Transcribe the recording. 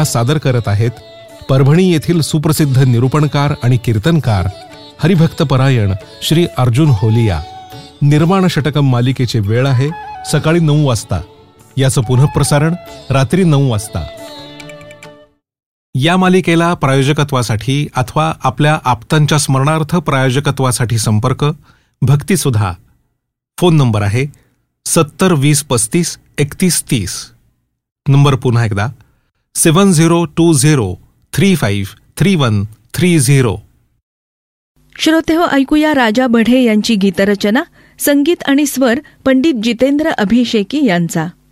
सादर करत आहेत परभणी येथील सुप्रसिद्ध निरूपणकार आणि कीर्तनकार हरिभक्तपरायण श्री अर्जुन होलिया. निर्माण षटकम मालिकेची वेळ आहे सकाळी 9 वाजता. याचं पुनःप्रसारण रात्री 9 वाजता. या मालिकेला प्रायोजकत्वासाठी अथवा आपल्या आप्तांच्या स्मरणार्थ प्रायोजकत्वासाठी संपर्क भक्तिसुधा. फोन नंबर आहे 70 20 35 31 30. नंबर पुन्हा एकदा 7020353130. श्रोतेहो, ऐकूया राजा बढे यांची गीतरचना, संगीत आणि स्वर पंडित जितेंद्र अभिषेकी यांचा.